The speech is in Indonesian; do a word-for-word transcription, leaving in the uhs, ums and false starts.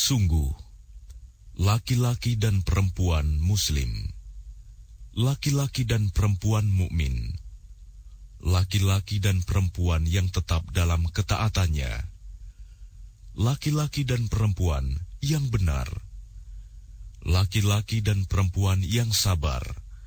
Sungguh, laki-laki dan perempuan Muslim, laki-laki dan perempuan mukmin, laki-laki dan perempuan yang tetap dalam ketaatannya, laki-laki dan perempuan yang benar, laki-laki dan perempuan yang sabar,